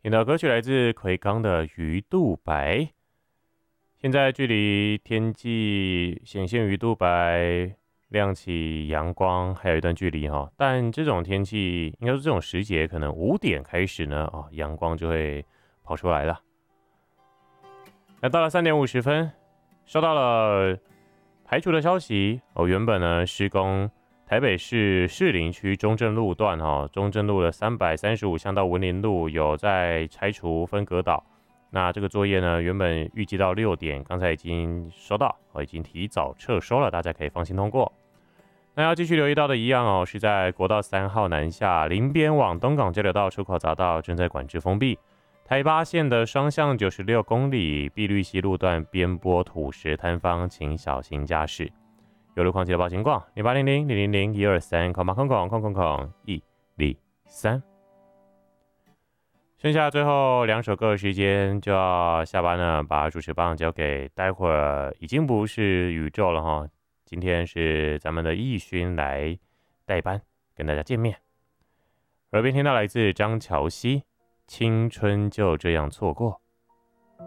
听到歌曲来自奎刚的鱼肚白。现在距离天际显现鱼肚白亮起阳光还有一段距离哈，但这种天气应该说这种时节，可能5点开始呢，阳光就会跑出来了。那到了3点50分，收到了排除的消息原本呢施工台北市士林区中正路段中正路的335巷到文林路有在拆除分隔岛。那这个作业呢，原本预计到6点，刚才已经收到，已经提早撤收了，大家可以放心通过。那要继续留意到的一样是在国道3号南下林边往东港交流道出口匝道正在管制封闭，台八线的双向96公里碧绿溪路段边坡土石坍方，请小心驾驶。有路况记得报情况0800-000-123，剩下最后2首歌的时间就要下班了，把主持棒交给待会儿已经不是宇宙了哈，今天是咱们的奕勋来代班跟大家见面。耳边听到来自张乔熙，青春就这样错过。